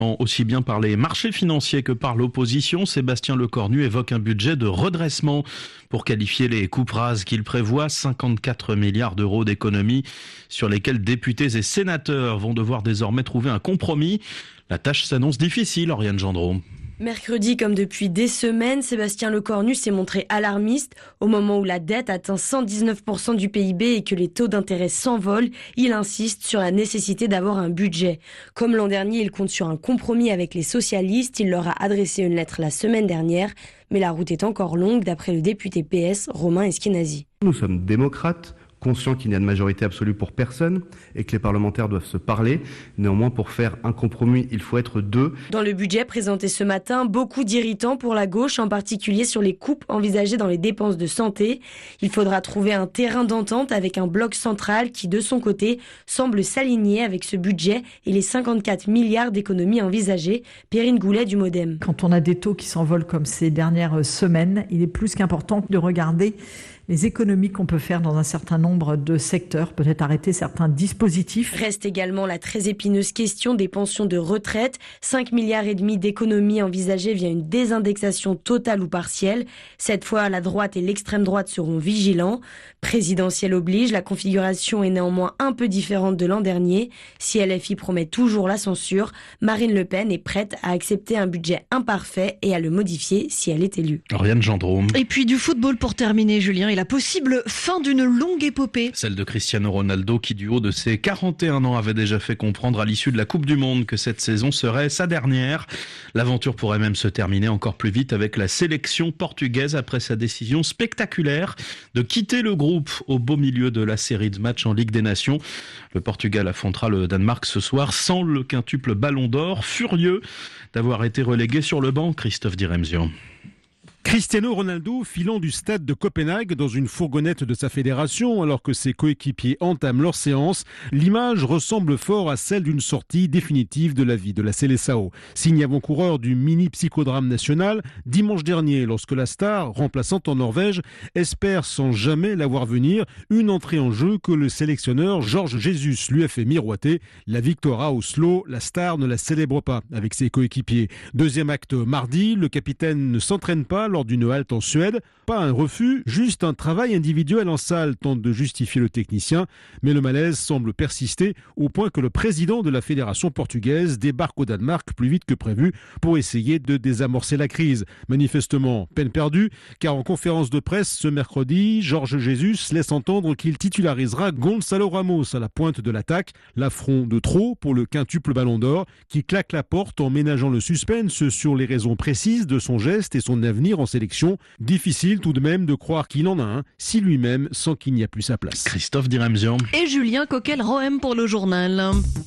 Aussi bien par les marchés financiers que par l'opposition, Sébastien Lecornu évoque un budget de redressement pour qualifier les coupes rases qu'il prévoit, 54 milliards d'euros d'économies sur lesquels députés et sénateurs vont devoir désormais trouver un compromis. La tâche s'annonce difficile, Oriane Gendreau. Mercredi, comme depuis des semaines, Sébastien Lecornu s'est montré alarmiste. Au moment où la dette atteint 119% du PIB et que les taux d'intérêt s'envolent, il insiste sur la nécessité d'avoir un budget. Comme l'an dernier, il compte sur un compromis avec les socialistes. Il leur a adressé une lettre la semaine dernière. Mais la route est encore longue, d'après le député PS, Romain Eskenazi. Nous sommes démocrates, conscients qu'il n'y a de majorité absolue pour personne et que les parlementaires doivent se parler. Néanmoins, pour faire un compromis, il faut être deux. Dans le budget présenté ce matin, beaucoup d'irritants pour la gauche, en particulier sur les coupes envisagées dans les dépenses de santé. Il faudra trouver un terrain d'entente avec un bloc central qui, de son côté, semble s'aligner avec ce budget et les 54 milliards d'économies envisagées. Perrine Goulet du Modem. Quand on a des taux qui s'envolent comme ces dernières semaines, il est plus qu'important de regarder les économies qu'on peut faire dans un certain nombre de secteurs, peut-être arrêter certains dispositifs. Reste également la très épineuse question des pensions de retraite. 5 milliards et demi d'économies envisagées via une désindexation totale ou partielle. Cette fois, la droite et l'extrême droite seront vigilants. Présidentielle oblige, la configuration est néanmoins un peu différente de l'an dernier. Si LFI promet toujours la censure, Marine Le Pen est prête à accepter un budget imparfait et à le modifier si elle est élue. Oriane Gendreau. Et puis du football pour terminer, Julien, et la possible fin d'une longue épopée. Celle de Cristiano Ronaldo qui, du haut de ses 41 ans, avait déjà fait comprendre à l'issue de la Coupe du Monde que cette saison serait sa dernière. L'aventure pourrait même se terminer encore plus vite avec la sélection portugaise après sa décision spectaculaire de quitter le groupe au beau milieu de la série de matchs en Ligue des Nations. Le Portugal affrontera le Danemark ce soir sans le quintuple Ballon d'Or, furieux d'avoir été relégué sur le banc. Christophe Diremzio. Cristiano Ronaldo filant du stade de Copenhague dans une fourgonnette de sa fédération alors que ses coéquipiers entament leur séance. L'image ressemble fort à celle d'une sortie définitive de la vie de la Seleção. Signe avant-coureur du mini-psychodrame national dimanche dernier lorsque la star, remplaçante en Norvège, espère sans jamais la voir venir une entrée en jeu que le sélectionneur Jorge Jesus lui a fait miroiter. La victoire à Oslo, la star ne la célèbre pas avec ses coéquipiers. Deuxième acte mardi, le capitaine ne s'entraîne pas lors d'une halte en Suède. Pas un refus, juste un travail individuel en salle, tente de justifier le technicien. Mais le malaise semble persister au point que le président de la fédération portugaise débarque au Danemark plus vite que prévu pour essayer de désamorcer la crise. Manifestement, peine perdue, car en conférence de presse ce mercredi, Jorge Jesus laisse entendre qu'il titularisera Gonçalo Ramos à la pointe de l'attaque. L'affront de trop pour le quintuple Ballon d'Or qui claque la porte en ménageant le suspense sur les raisons précises de son geste et son avenir en sélection. Difficile tout de même de croire qu'il en a un si lui-même sent qu'il n'y a plus sa place. Christophe Diremzian. Et Julien Coquel-Rohem pour le journal.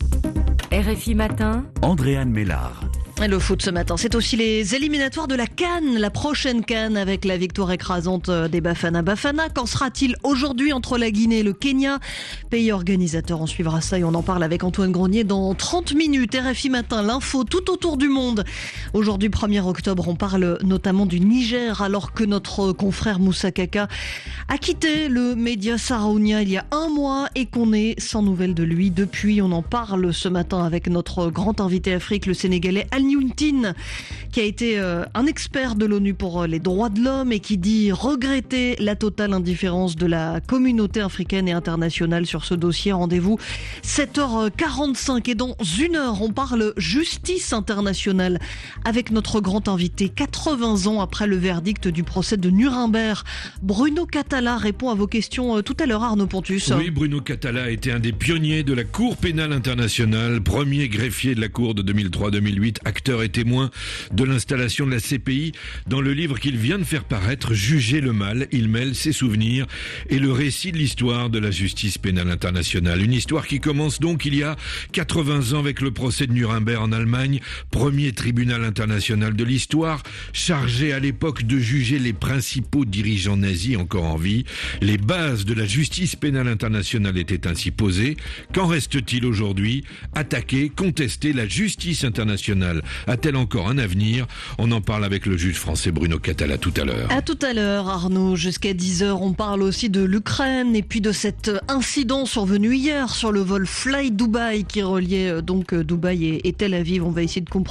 RFI Matin. Andréane Mélard. Et le foot ce matin, c'est aussi les éliminatoires de la CAN, la prochaine CAN avec la victoire écrasante des Bafana Bafana. Qu'en sera-t-il aujourd'hui entre la Guinée et le Kenya? Pays organisateur, on suivra ça et on en parle avec Antoine Grenier dans 30 minutes. RFI Matin, l'info tout autour du monde. Aujourd'hui, 1er octobre, on parle notamment du Niger alors que notre confrère Moussa Kaka a quitté le média Saraounia il y a un mois et qu'on est sans nouvelles de lui depuis. On en parle ce matin avec notre grand invité Afrique, le Sénégalais Al-Niountin, qui a été un expert de l'ONU pour les droits de l'homme et qui dit regretter la totale indifférence de la communauté africaine et internationale sur ce dossier. Rendez-vous 7h45 et dans une heure, on parle justice internationale avec notre grand invité. 80 ans après le verdict du procès de Nuremberg, Bruno Cathala répond à vos questions tout à l'heure, Arnaud Pontus. Oui, Bruno Cathala a été un des pionniers de la Cour pénale internationale, premier greffier de la Cour de 2003-2008, acteur et témoin de l'installation de la CPI. Dans le livre qu'il vient de faire paraître, Juger le mal, il mêle ses souvenirs et le récit de l'histoire de la justice pénale internationale. Une histoire qui commence donc il y a 80 ans avec le procès de Nuremberg en Allemagne, premier tribunal international de l'histoire, chargé à l'époque de juger les principaux dirigeants nazis encore en vie. Les bases de la justice pénale internationale étaient ainsi posées. Qu'en reste-t-il aujourd'hui? Attaquer, contester la justice internationale a-t-elle encore un avenir? On en parle avec le juge français Bruno Cathala tout à l'heure. À tout à l'heure, Arnaud. Jusqu'à 10h, on parle aussi de l'Ukraine et puis de cet incident survenu hier sur le vol Fly Dubai qui reliait donc Dubaï et Tel Aviv. On va essayer de comprendre